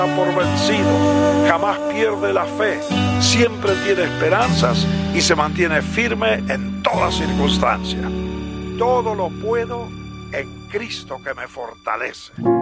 por vencido, jamás pierde la fe, siempre tiene esperanzas y se mantiene firme en toda circunstancia. Todo lo puedo en Cristo que me fortalece.